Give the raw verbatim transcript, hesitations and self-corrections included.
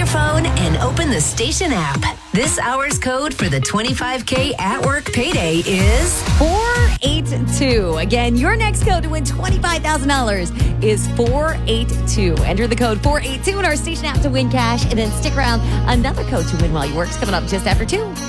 your phone and open the station app. This hour's code for the twenty-five K at work payday is four eight two. Again, your next code to win twenty-five thousand dollars is four eight two. Enter the code four eight two in our station app to win cash, and then stick around. Another code to win while you work is coming up just after two.